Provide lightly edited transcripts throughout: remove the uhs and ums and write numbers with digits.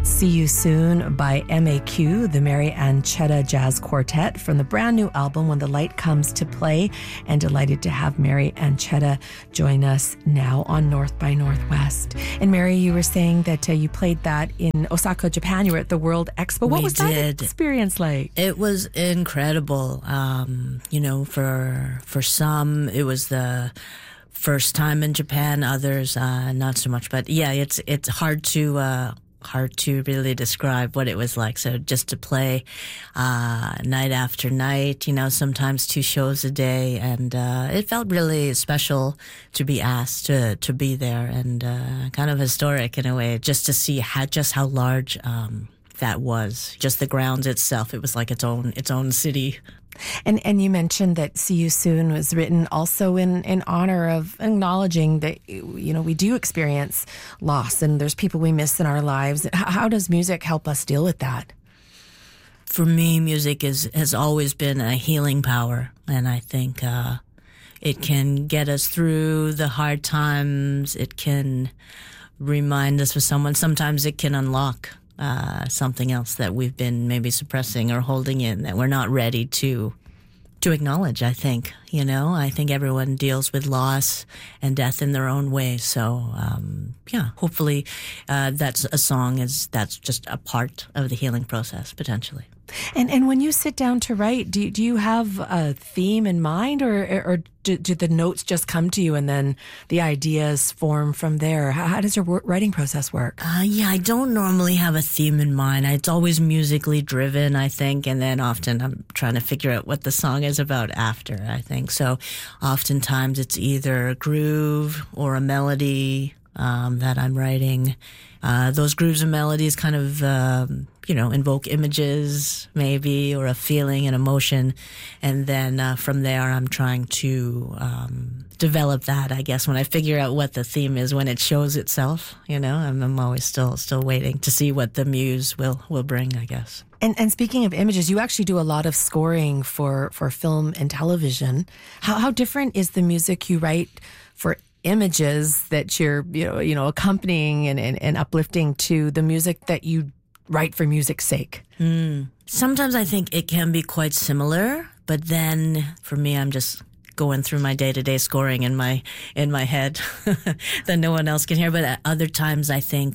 That's See You Soon by MAQ, the Mary Anchetta Jazz Quartet, from the brand new album When the Light Comes to Play. And delighted to have Mary Anchetta join us now on North by Northwest. And Mary, you were saying that you played that in Osaka, Japan. You were at the World Expo. What was that experience like? It was incredible. For some, it was the first time in Japan, others not so much. But yeah, it's hard to really describe what it was like. So just to play night after night, sometimes 2 shows a day, and it felt really special to be asked to be there, and kind of historic in a way, just to see how large that was. Just the grounds itself, it was like its own city. And you mentioned that See You Soon was written also in honor of acknowledging that, we do experience loss and there's people we miss in our lives. How does music help us deal with that? For me, music has always been a healing power, and I think it can get us through the hard times. It can remind us of someone. Sometimes it can unlock something else that we've been maybe suppressing or holding in that we're not ready to acknowledge, I think. I think everyone deals with loss and death in their own way. So, hopefully that's a song that's just a part of the healing process, potentially. And when you sit down to write, do you have a theme in mind, or do the notes just come to you and then the ideas form from there? How does your writing process work? I don't normally have a theme in mind. It's always musically driven, I think, and then often I'm trying to figure out what the song is about after, I think. So oftentimes it's either a groove or a melody that I'm writing. Those grooves and melodies kind of, invoke images maybe, or a feeling, an emotion. And then from there, I'm trying to develop that, I guess, when I figure out what the theme is, when it shows itself, I'm always still waiting to see what the muse will bring, I guess. And speaking of images, you actually do a lot of scoring for film and television. How different is the music you write for images that you're accompanying and uplifting to the music that you write for music's sake? Sometimes I think it can be quite similar, but then for me, I'm just going through my day-to-day scoring in my head that no one else can hear. But at other times, I think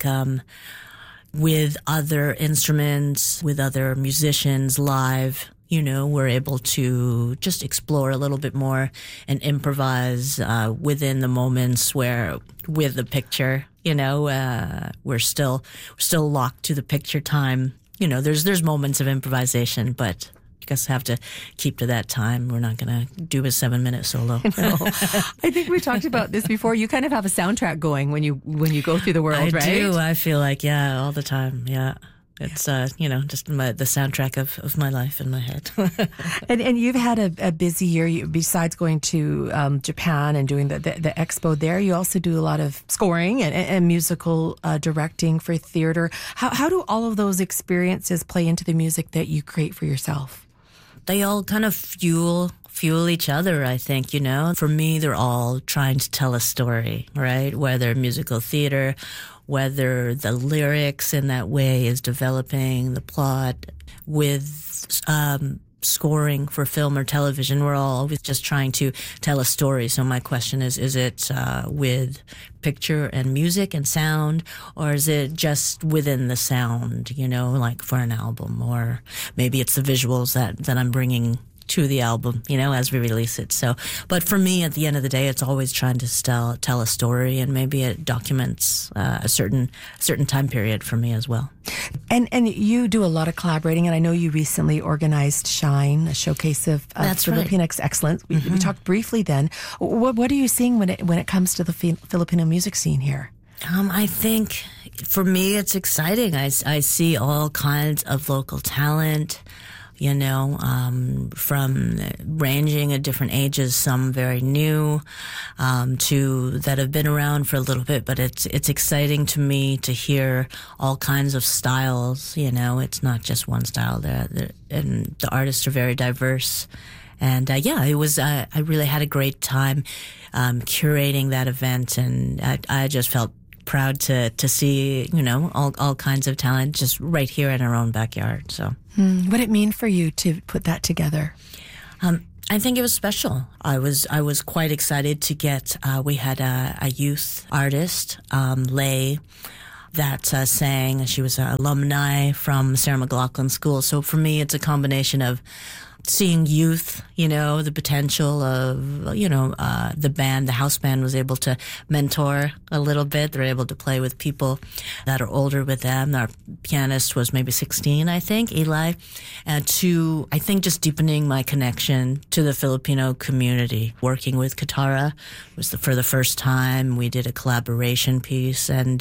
with other instruments, with other musicians live, we're able to just explore a little bit more and improvise within the moments where, with the picture, we're still locked to the picture time. There's moments of improvisation, but I guess I have to keep to that time. We're not going to do a 7-minute solo. No. I think we talked about this before. You kind of have a soundtrack going when you go through the world, right? I do. I feel like, all the time. Yeah. It's, just the soundtrack of my life in my head. and you've had a busy year. Besides going to Japan and doing the expo there, you also do a lot of scoring and musical directing for theater. How do all of those experiences play into the music that you create for yourself? They all kind of fuel each other, I think, For me, they're all trying to tell a story, right? Whether musical theater, whether the lyrics in that way is developing the plot. With scoring for film or television, we're all always just trying to tell a story. So my question is it with picture and music and sound, or is it just within the sound, like for an album? Or maybe it's the visuals that I'm bringing to the album, as we release it. So, but for me, at the end of the day, it's always trying to tell a story, and maybe it documents a certain time period for me as well. And you do a lot of collaborating, and I know you recently organized Shine, a showcase of Filipino excellence. We talked briefly then. What are you seeing when it comes to the Filipino music scene here? I think for me, it's exciting. I see all kinds of local talent, from ranging at different ages, some very new, to that have been around for a little bit. But it's exciting to me to hear all kinds of styles. It's not just one style. And the artists are very diverse. And it was. I really had a great time curating that event, and I just felt proud to see, all kinds of talent just right here in our own backyard. So, what did it mean for you to put that together? I think it was special. I was quite excited to get. We had a youth artist, Lay, that sang. She was an alumni from Sarah McLachlan School. So for me, it's a combination of seeing youth, the potential of, the band, the house band was able to mentor a little bit. They're able to play with people that are older with them. Our pianist was maybe 16, I think, Eli. And to, I think, just deepening my connection to the Filipino community. Working with Katara was for the first time. We did a collaboration piece. And,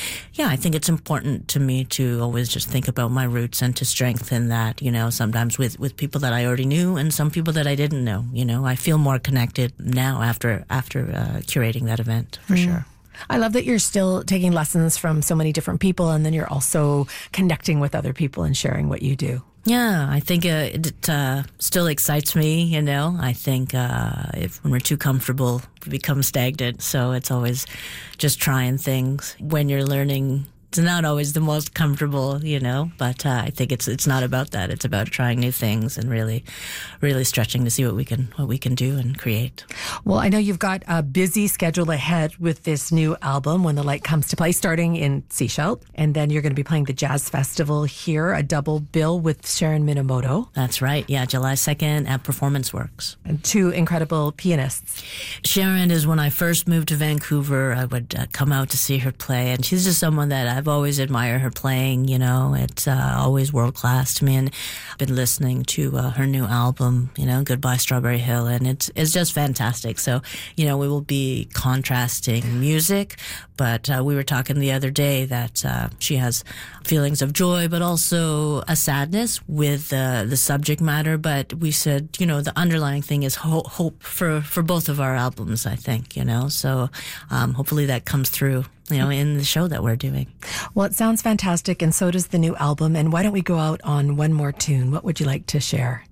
I think it's important to me to always just think about my roots and to strengthen that, sometimes with people that I already knew and some people that I didn't know. I feel more connected now after curating that event, for sure. I love that you're still taking lessons from so many different people, and then you're also connecting with other people and sharing what you do. Yeah, I think it still excites me, I think when we're too comfortable, we become stagnant. So it's always just trying things. When you're learning, it's not always the most comfortable, but I think it's not about that. It's about trying new things and really, really stretching to see what we can do and create. Well, I know you've got a busy schedule ahead with this new album, When the Light Comes to Play, starting in Sechelt. And then you're going to be playing the Jazz Festival here, a double bill with Sharon Minamoto. That's right. Yeah, July 2nd at Performance Works. And two incredible pianists. Sharon is, when I first moved to Vancouver, I would come out to see her play. And she's just someone that I've always admired her playing, It's always world-class to me. And I've been listening to her new album, Goodbye Strawberry Hill, and it's just fantastic. So, we will be contrasting music, but we were talking the other day that she has feelings of joy, but also a sadness with the subject matter. But we said, the underlying thing is hope for both of our albums, I think, So hopefully that comes through, in the show that we're doing. Well, it sounds fantastic, and so does the new album. And why don't we go out on one more tune? What would you like to share?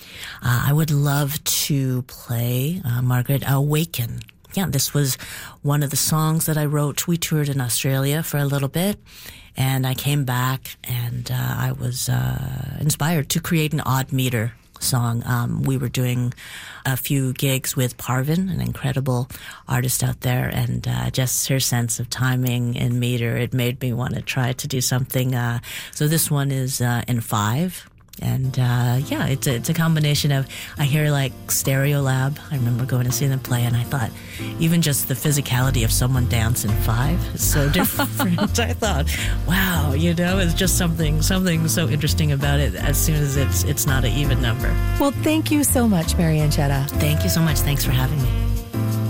I would love to play Margaret, Awaken. Yeah, this was one of the songs that I wrote. We toured in Australia for a little bit, and I came back, and I was inspired to create an odd meter song. We were doing a few gigs with Parvin, an incredible artist out there, and just her sense of timing and meter, it made me want to try to do something. So this one is in 5. And it's a combination of, I hear like Stereolab. I remember going to see them play, and I thought even just the physicality of someone dance in 5 is so different. I thought, wow, it's just something so interesting about it as soon as it's not an even number. Well, thank you so much, Marianne Chedda. Thank you so much. Thanks for having me.